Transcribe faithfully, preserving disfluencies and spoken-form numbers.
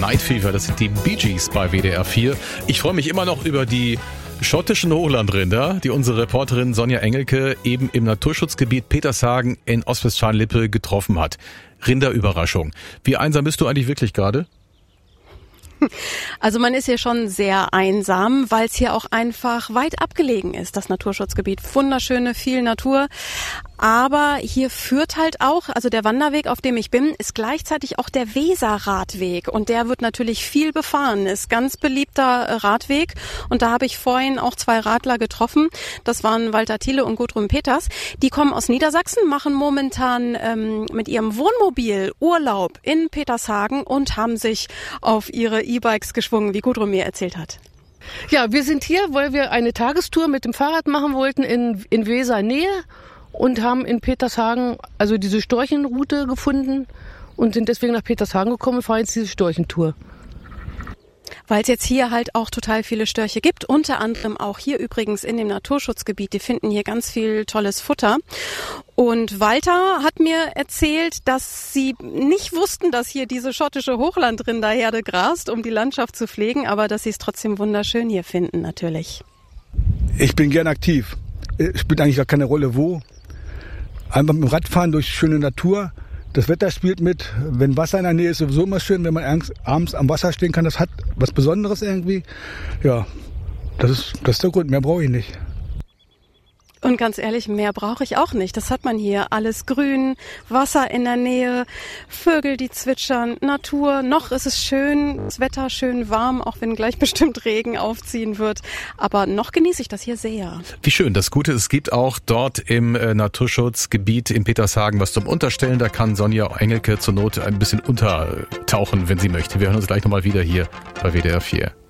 Night Fever, das sind die Bee Gees bei W D R vier. Ich freue mich immer noch über die schottischen Hochlandrinder, die unsere Reporterin Sonja Engelke eben im Naturschutzgebiet Petershagen in Ostwestfalen-Lippe getroffen hat. Rinderüberraschung. Wie einsam bist du eigentlich wirklich gerade? Also man ist hier schon sehr einsam, weil es hier auch einfach weit abgelegen ist, das Naturschutzgebiet. Wunderschöne, viel Natur. Aber hier führt halt auch, also der Wanderweg, auf dem ich bin, ist gleichzeitig auch der Weserradweg. Und der wird natürlich viel befahren, ist ganz beliebter Radweg. Und da habe ich vorhin auch zwei Radler getroffen. Das waren Walter Thiele und Gudrun Peters. Die kommen aus Niedersachsen, machen momentan ähm, mit ihrem Wohnmobil Urlaub in Petershagen und haben sich auf ihre E-Bikes geschwungen, wie Gudrun mir erzählt hat. Ja, wir sind hier, weil wir eine Tagestour mit dem Fahrrad machen wollten in, in Weser Nähe und haben in Petershagen also diese Storchenroute gefunden und sind deswegen nach Petershagen gekommen und fahren jetzt diese Storchentour. Weil es jetzt hier halt auch total viele Störche gibt, unter anderem auch hier übrigens in dem Naturschutzgebiet. Die finden hier ganz viel tolles Futter. Und Walter hat mir erzählt, dass sie nicht wussten, dass hier diese schottische Hochlandrinderherde grast, um die Landschaft zu pflegen, aber dass sie es trotzdem wunderschön hier finden natürlich. Ich bin gern aktiv. Es spielt eigentlich gar keine Rolle, wo. Einfach mit dem Radfahren durch schöne Natur. Das Wetter spielt mit. Wenn Wasser in der Nähe ist, sowieso immer schön, wenn man abends am Wasser stehen kann. Das hat was Besonderes irgendwie. Ja, das ist, das ist der Grund. Mehr brauche ich nicht. Und ganz ehrlich, mehr brauche ich auch nicht. Das hat man hier. Alles grün, Wasser in der Nähe, Vögel, die zwitschern, Natur. Noch ist es schön, das Wetter schön warm, auch wenn gleich bestimmt Regen aufziehen wird. Aber noch genieße ich das hier sehr. Wie schön. Das Gute, es gibt auch dort im äh, Naturschutzgebiet in Petershagen was zum Unterstellen. Da kann Sonja Engelke zur Not ein bisschen untertauchen, wenn sie möchte. Wir hören uns gleich nochmal wieder hier bei W D R vier.